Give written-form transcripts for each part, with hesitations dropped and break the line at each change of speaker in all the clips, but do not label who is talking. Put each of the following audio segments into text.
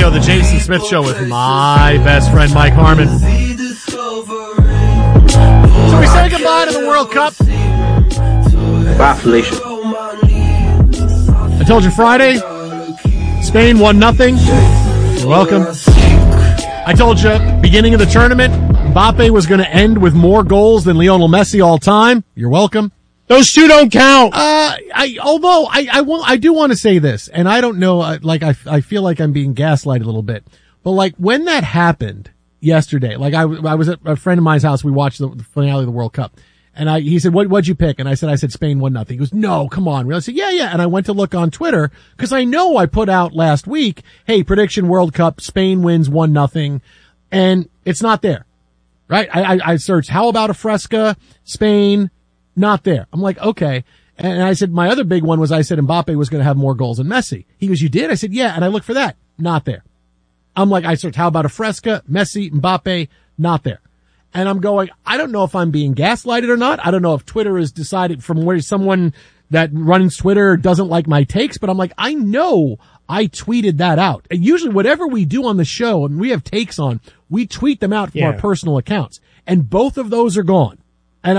Radio, the Jason Smith Show with my best friend, Mike Harmon. So we say goodbye to the World Cup.
Bye, Felicia.
I told you Friday, Spain won nothing. You're welcome. I told you, beginning of the tournament, Mbappe was going to end with more goals than Lionel Messi all time. You're welcome.
Those two don't count.
Although I do want to say this, and I don't know, I feel like I'm being gaslighted a little bit, but like when that happened yesterday, like I was at a friend of mine's house, we watched the finale of the World Cup, and he said, what'd you pick? And I said Spain 1-0. He goes, no, come on. I said, yeah. And I went to look on Twitter, cause I know I put out last week, hey, prediction World Cup, Spain wins 1-0, and it's not there, right? I searched, how about a Fresca, Spain, not there. I'm like, okay. And I said, my other big one was I said Mbappe was going to have more goals than Messi. He goes, you did? I said, yeah. And I looked for that. Not there. I'm like, I searched, how about a Fresca, Messi, Mbappe, not there. And I'm going, I don't know if I'm being gaslighted or not. I don't know if Twitter has decided from where someone that runs Twitter doesn't like my takes, but I'm like, I know I tweeted that out. And usually whatever we do on the show and we have takes on, we tweet them out from our personal accounts. And both of those are gone. And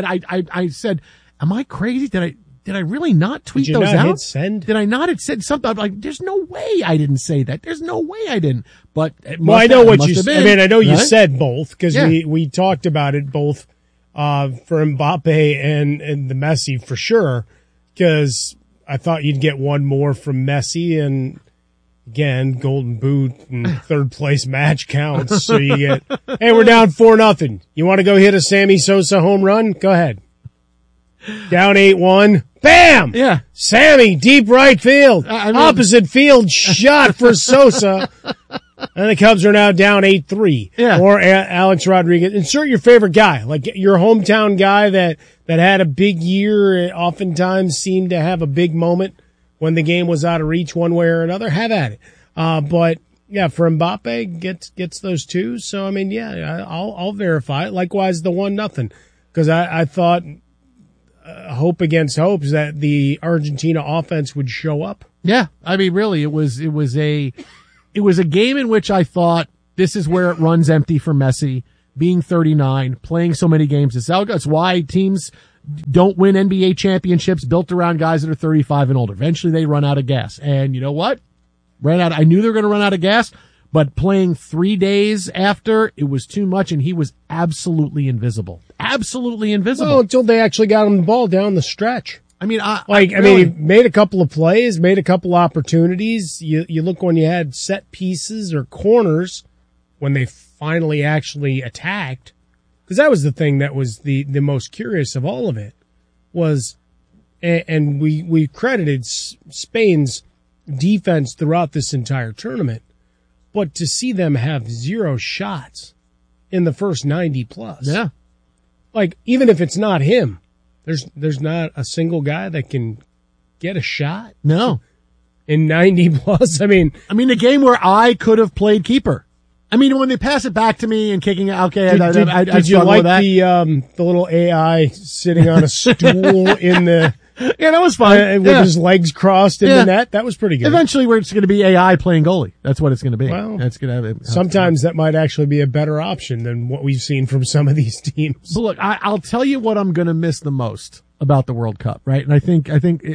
I said, am I crazy? Did I really not tweet those out? Did you not hit
send?
Did I not have said something? I'm like, there's no way I didn't say that. There's no way I didn't. But
I know what you said. I mean, I know you said both because we talked about it both, for Mbappe and the Messi for sure. Cause I thought you'd get one more from Messi and again, golden boot and third place match counts. So you get, hey, we're down 4-0. You want to go hit a Sammy Sosa home run? Go ahead. Down 8-1. Bam!
Yeah.
Sammy, deep right field. Opposite field shot for Sosa. And the Cubs are now down 8-3.
Yeah.
Or Alex Rodriguez. Insert your favorite guy, like your hometown guy that had a big year, oftentimes seemed to have a big moment when the game was out of reach one way or another. Have at it. But yeah, for Mbappe, gets those two. So, I mean, yeah, I'll verify it. Likewise, the 1-0. Cause I thought, hope against hopes that the Argentina offense would show up.
Yeah. I mean, really, it was a game in which I thought this is where it runs empty for Messi, being 39, playing so many games. It's why teams don't win NBA championships built around guys that are 35 and older. Eventually they run out of gas. And you know what? I knew they were going to run out of gas, but playing 3 days after, it was too much and he was absolutely invisible. Absolutely invisible.
Well, until they actually got him the ball down the stretch.
I mean,
he made a couple of plays, made a couple opportunities. You look when you had set pieces or corners when they finally actually attacked. Because that was the thing that was the most curious of all of it was, and we credited Spain's defense throughout this entire tournament, but to see them have 0 shots in the first 90 plus.
Yeah.
Like, even if it's not him, there's not a single guy that can get a shot.
No.
In 90 plus. I mean,
the game where I could have played keeper. I mean, when they pass it back to me and kicking it, okay,
did you like the little AI sitting on a stool in the,
yeah, that was fun.
With his legs crossed in the net? That was pretty good.
Eventually it's going to be AI playing goalie. That's what it's going to be.
Well,
that's going to have
sometimes that might actually be a better option than what we've seen from some of these teams.
But look, I'll tell you what I'm going to miss the most about the World Cup, right? And I think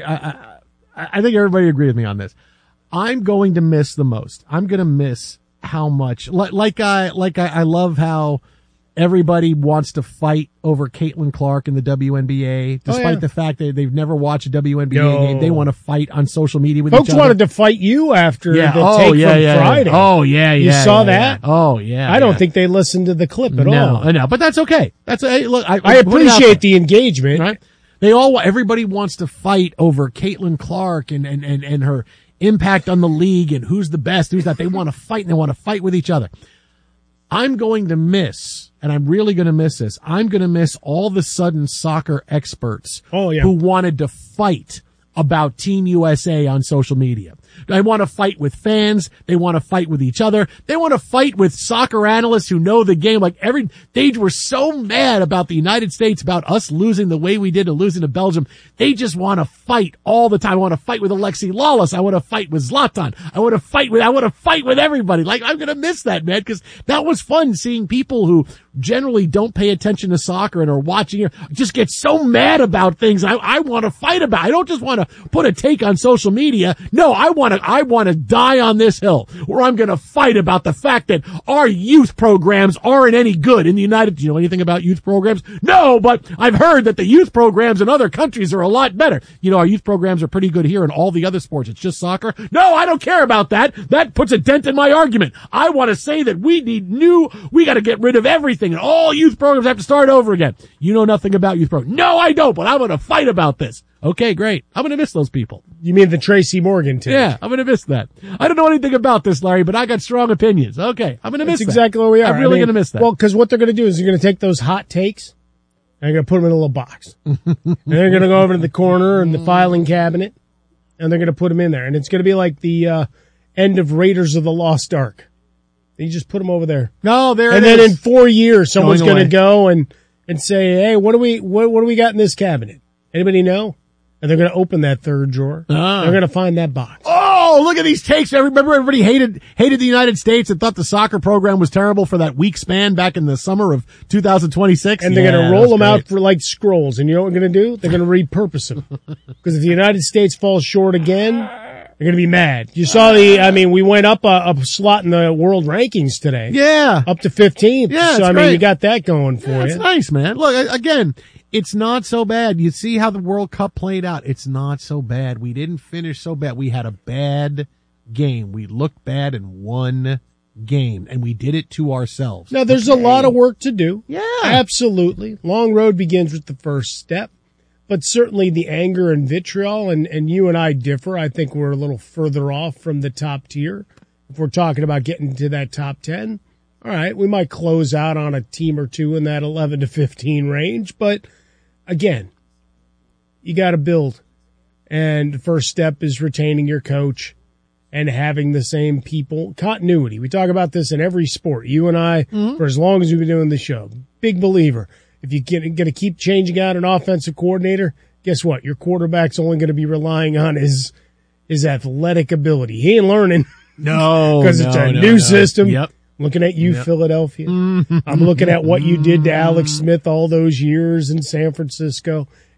everybody agrees with me on this. I'm going to miss the most. I'm going to miss how much, I love how everybody wants to fight over Caitlin Clark in the WNBA, despite the fact that they've never watched a WNBA game. They want to fight on social media with each other.
Folks wanted to fight you after the take from Friday.
Oh, yeah.
You saw that?
Oh, yeah.
I don't think they listened to the clip at all.
No, but that's okay. Look,
I appreciate the engagement.
Right? Everybody wants to fight over Caitlin Clark and her impact on the league and who's the best, who's not. They want to fight and they want to fight with each other. I'm going to miss, and I'm really going to miss this, I'm going to miss all the sudden soccer experts who wanted to fight about Team USA on social media. They want to fight with fans. They want to fight with each other. They want to fight with soccer analysts who know the game. They were so mad about the United States, about us losing the way we did and losing to Belgium. They just want to fight all the time. I want to fight with Alexi Lawless. I want to fight with Zlatan. I want to fight with everybody. Like, I'm going to miss that, man, because that was fun seeing people who generally don't pay attention to soccer and are watching it just get so mad about things. I want to fight about. I don't just want to put a take on social media. No, I want to die on this hill where I'm going to fight about the fact that our youth programs aren't any good in the United. Do you know anything about youth programs? No, but I've heard that the youth programs in other countries are a lot better. You know, our youth programs are pretty good here in all the other sports. It's just soccer. No, I don't care about that. That puts a dent in my argument. I want to say that we got to get rid of everything and all youth programs have to start over again. You know nothing about youth programs. No, I don't, but I'm going to fight about this. Okay, great. I'm going to miss those people.
You mean the Tracy Morgan take?
Yeah, I'm going to miss that. I don't know anything about this, Larry, but I got strong opinions. Okay, I'm going to miss that.
That's exactly where we are.
I'm really going to miss that.
Well, because what they're going to do is they're going to take those hot takes and they're going to put them in a little box. And they're going to go over to the corner in the filing cabinet and they're going to put them in there. And it's going to be like the end of Raiders of the Lost Ark. You just put them over there.
No, there it is.
And then in 4 years, someone's going to go and say, hey, what do we got in this cabinet? Anybody know? And they're going to open that third drawer. They're going to find that box.
Oh, look at these takes. I remember everybody hated the United States and thought the soccer program was terrible for that week span back in the summer of 2026.
And they're going to roll them out for like scrolls. And you know what they're going to do? They're going to repurpose them. Because if the United States falls short again, they're going to be mad. You saw we went up a slot in the world rankings today.
Yeah.
Up to 15th.
Yeah,
so,
great.
you got that going for you.
It's nice, man. Look, again, it's not so bad. You see how the World Cup played out. It's not so bad. We didn't finish so bad. We had a bad game. We looked bad in one game, and we did it to ourselves.
Now, there's a lot of work to do.
Yeah.
Absolutely. Long road begins with the first step. But certainly the anger and vitriol, and you and I differ. I think we're a little further off from the top tier. If we're talking about getting to that top 10, all right, we might close out on a team or two in that 11 to 15 range. But again, you got to build. And the first step is retaining your coach and having the same people. Continuity. We talk about this in every sport. You and I, for as long as we've been doing the show, big believer. If you're going to keep changing out an offensive coordinator, guess what? Your quarterback's only going to be relying on his athletic ability. He ain't learning.
No,
because it's a new system.
Yep.
Looking at you, Philadelphia. I'm looking at what you did to Alex Smith all those years in San Francisco.